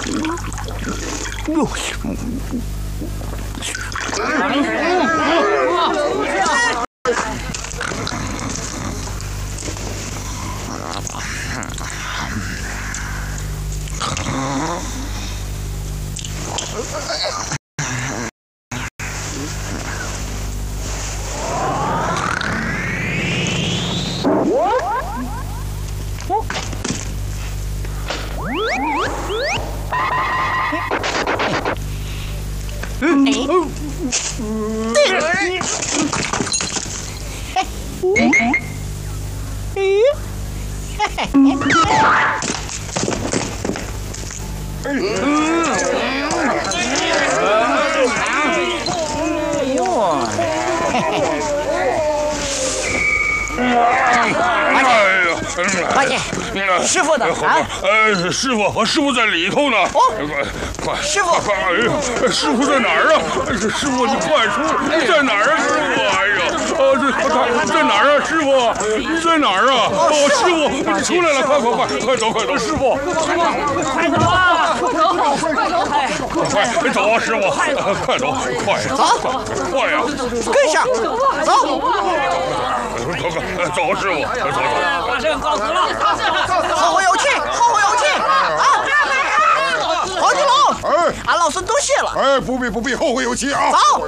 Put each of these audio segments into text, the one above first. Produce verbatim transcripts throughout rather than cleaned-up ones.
八戒，师傅呢？啊， 呃，师傅，我师傅在里头呢。哦，快，快， 师傅， 快，哎呀，师傅在哪儿啊？师傅，你快出来，在哪儿啊？师傅，哎呀，哦，这快在哪儿啊？师傅，你在哪儿啊？哦，师傅，你出来了，快快快，快走快走，师傅， 快走啊！快走，快走， 快快走啊，师傅，快走，快走， 快呀， 跟上，走。 快快走，师傅，走走。 把这个告辞了，后会有期，后会有期啊！黄金龙， 哎， 俺老孙多谢了。 哎，不必不必，后会有期啊！ 走，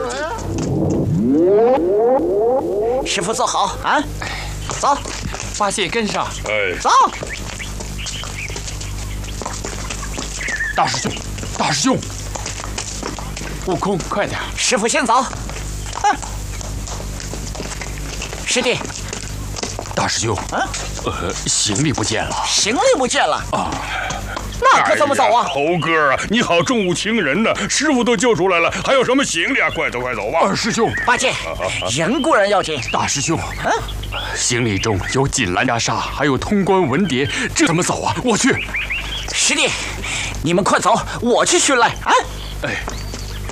师傅坐好啊！走， 八戒跟上。 哎， 走。 大师兄，大师兄，悟空，快点！ 师傅先走。嗯，师弟。 大师兄， 啊， 呃，行李不见了。 行李不见了啊？那可怎么走啊？ 猴哥啊，你好重物轻人呢，师傅都救出来了，还有什么行李啊？快走快走吧！ 二师兄， 八戒，人固然要紧。 大师兄，嗯，行李中有锦兰袈裟，还有通关文牒，这怎么走啊？我去。 师弟，你们快走，我去寻来啊！ 哎。